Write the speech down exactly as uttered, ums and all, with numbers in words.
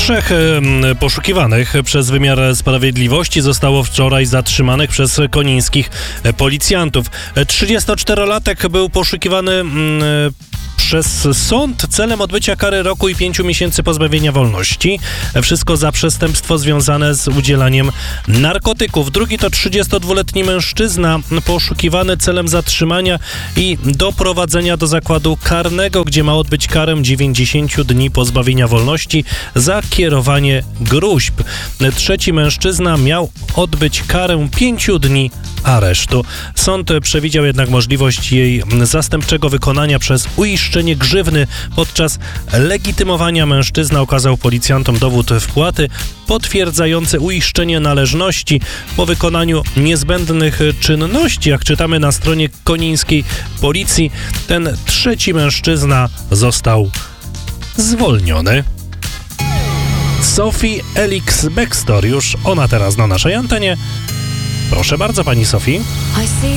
Trzech poszukiwanych przez wymiar sprawiedliwości zostało wczoraj zatrzymanych przez konińskich policjantów. trzydziestoczterolatek był poszukiwany przez sąd celem odbycia kary roku i pięciu miesięcy pozbawienia wolności. Wszystko za przestępstwo związane z udzielaniem narkotyków. Drugi to trzydziestodwuletni mężczyzna poszukiwany celem zatrzymania i doprowadzenia do zakładu karnego, gdzie ma odbyć karę dziewięćdziesięciu dni pozbawienia wolności za kierowanie gróźb. Trzeci mężczyzna miał odbyć karę pięciu dni aresztu. Sąd przewidział jednak możliwość jej zastępczego wykonania przez uiszczenie grzywny. Podczas legitymowania mężczyzna okazał policjantom dowód wpłaty potwierdzający uiszczenie należności. Po wykonaniu niezbędnych czynności, jak czytamy na stronie konińskiej policji, ten trzeci mężczyzna został zwolniony. Sophie Ellis-Bextor, już ona teraz na naszej antenie. Proszę bardzo, pani Sofii.